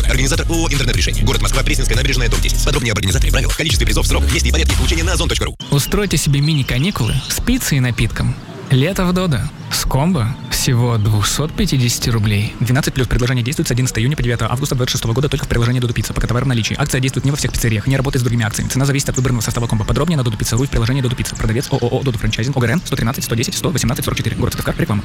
Организатор ООО «Интернет-решение». Город Москва, Пресненская набережная, дом 10. Подробнее об организаторе, правилах, количестве призов, сроках, месте и порядке их получения на ozon.ru. Устройте себе мини-каникулы с пиццей и напитком. Лето в Додо. С комбо всего 250 рублей. 12+. Предложение действует с 11 июня по 9 августа 2026 года только в приложении Додо Пицца. Пока товар в наличии. Акция действует не во всех пиццериях, не работает с другими акциями. Цена зависит от выбранного состава комбо. Подробнее на Додо Пицца.ру и в приложении Додо Пицца. Продавец ООО Додо Франчайзинг. ОГРН 113 110 118 44. Город Сыктывкар. Реклама.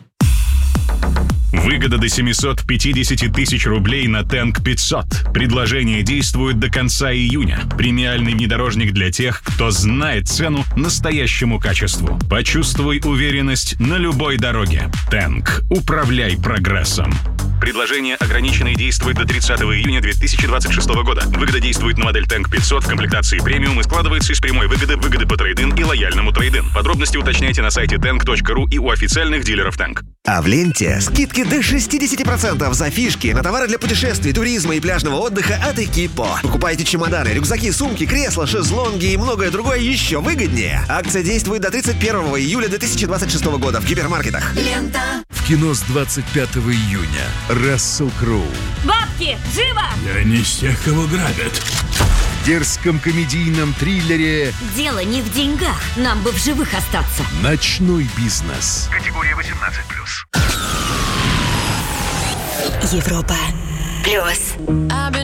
Выгода до 750 тысяч рублей на Тэнк 500. Предложение действует до конца июня. Премиальный внедорожник для тех, кто знает цену настоящему качеству. Почувствуй уверенность на любой дороге. Тэнк. Управляй прогрессом. Предложение ограничено и действует до 30 июня 2026 года. Выгода действует на модель Тэнк 500 в комплектации премиум и складывается из прямой выгоды по трейд-ин и лояльному трейд-ин. Подробности уточняйте на сайте tank.ru и у официальных дилеров Тэнк. А в ленте скидки до 60% за фишки на товары для путешествий, туризма и пляжного отдыха от Экипо. Покупайте чемоданы, рюкзаки, сумки, кресла, шезлонги и многое другое еще выгоднее. Акция действует до 31 июля 2026 года в гипермаркетах. Лента. В кино с 25 июня. Рассел Кроу. Бабки, живо! Я не из тех, кого грабят. В дерзком комедийном триллере Дело не в деньгах. Нам бы в живых остаться. «Ночной бизнес». Категория 18+. Европа плюс.